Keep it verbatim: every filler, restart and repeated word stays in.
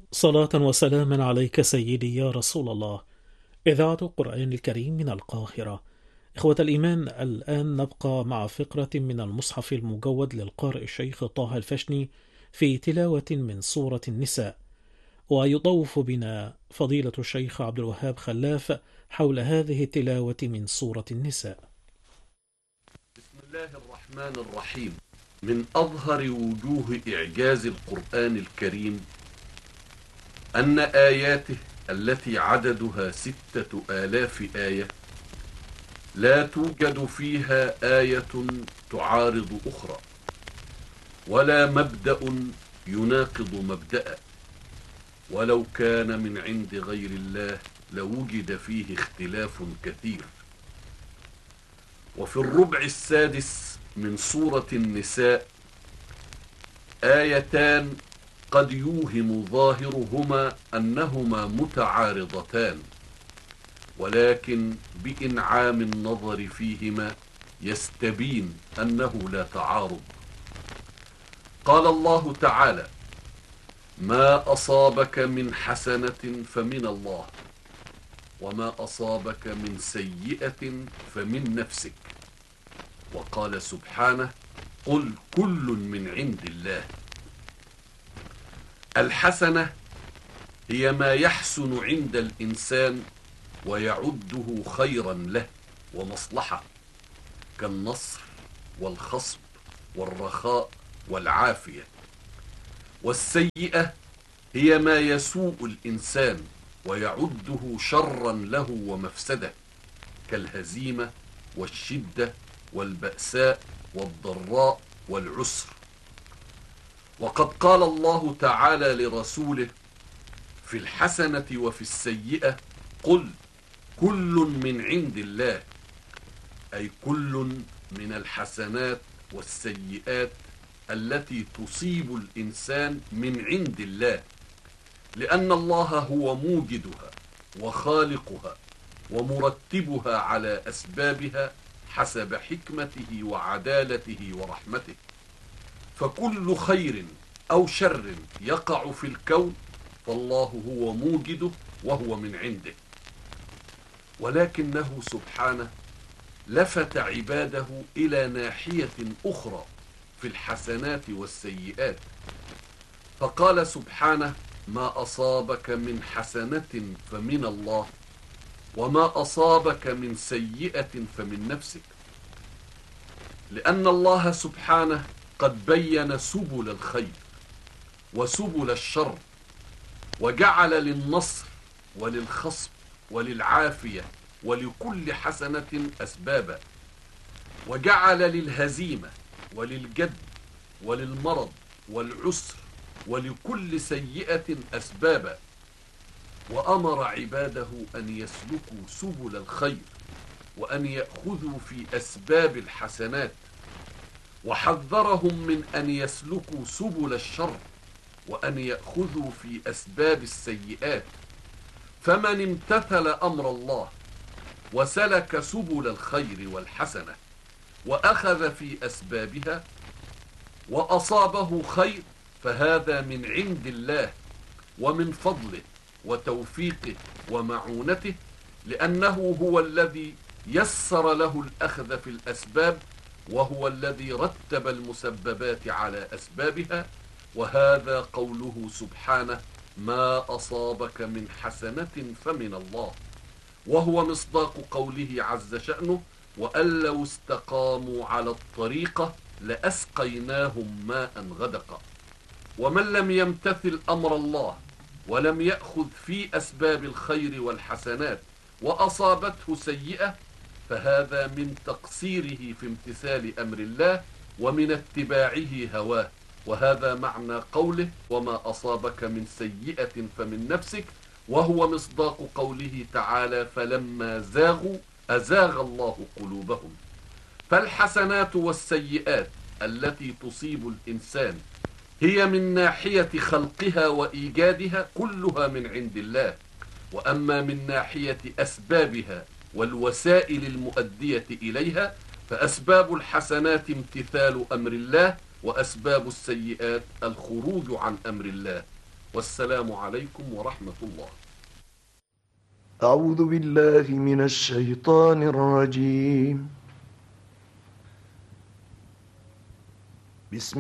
صلاة وسلاما عليك سيدي يا رسول الله. إذاعة القرآن الكريم من القاهرة. إخوة الإيمان، الآن نبقى مع فقرة من المصحف المجود للقارئ الشيخ طه الفشني في تلاوة من سورة النساء، ويطوف بنا فضيلة الشيخ عبد الوهاب خلاف حول هذه التلاوة من سورة النساء. بسم الله الرحمن الرحيم. من أظهر وجوه إعجاز القرآن الكريم أن آياته التي عددها ستة آلاف آية لا توجد فيها آية تعارض أخرى، ولا مبدأ يناقض مبدأ، ولو كان من عند غير الله لوجد فيه اختلاف كثير. وفي الربع السادس من سورة النساء آيتان قد يوهم ظاهرهما أنهما متعارضتان، ولكن بإنعام النظر فيهما يستبين أنه لا تعارض. قال الله تعالى: ما أصابك من حسنة فمن الله، وما أصابك من سيئة فمن نفسك. وقال سبحانه: قل كل من عند الله. الحسنة هي ما يحسن عند الإنسان ويعده خيرا له ومصلحة، كالنصر والخصب والرخاء والعافية. والسيئة هي ما يسوء الإنسان ويعده شرا له ومفسدة، كالهزيمة والشدة والبأساء والضراء والعسر. وقد قال الله تعالى لرسوله في الحسنة وفي السيئة: قل كل من عند الله، أي كل من الحسنات والسيئات التي تصيب الإنسان من عند الله، لأن الله هو موجدها وخالقها ومرتبها على أسبابها حسب حكمته وعدالته ورحمته. فكل خير أو شر يقع في الكون فالله هو موجده وهو من عنده، ولكنه سبحانه لفت عباده إلى ناحية أخرى في الحسنات والسيئات، فقال سبحانه: ما أصابك من حسنة فمن الله، وما أصابك من سيئة فمن نفسك. لأن الله سبحانه قد بين سبل الخير وسبل الشر، وجعل للنصر وللخصب وللعافية ولكل حسنة أسبابا، وجعل للهزيمة وللجد وللمرض والعسر ولكل سيئة أسبابا، وأمر عباده أن يسلكوا سبل الخير وأن يأخذوا في أسباب الحسنات، وحذرهم من أن يسلكوا سبل الشر وأن يأخذوا في أسباب السيئات. فمن امتثل أمر الله وسلك سبل الخير والحسنة وأخذ في أسبابها وأصابه خير فهذا من عند الله ومن فضله وتوفيقه ومعونته، لأنه هو الذي يسر له الأخذ في الأسباب، وهو الذي رتب المسببات على أسبابها. وهذا قوله سبحانه: ما أصابك من حسنة فمن الله، وهو مصداق قوله عز شأنه: وأن لو استقاموا على الطريقة لأسقيناهم ماء غدقا. ومن لم يمتثل أمر الله ولم يأخذ في أسباب الخير والحسنات وأصابته سيئة فهذا من تقصيره في امتثال أمر الله ومن اتباعه هواه. وهذا معنى قوله: وما أصابك من سيئة فمن نفسك، وهو مصداق قوله تعالى: فلما زاغوا أزاغ الله قلوبهم. فالحسنات والسيئات التي تصيب الإنسان هي من ناحية خلقها وإيجادها كلها من عند الله، وأما من ناحية أسبابها والوسائل المؤدية إليها فأسباب الحسنات امتثال أمر الله، وأسباب السيئات الخروج عن أمر الله. والسلام عليكم ورحمة الله. أعوذ بالله من الشيطان الرجيم. بسم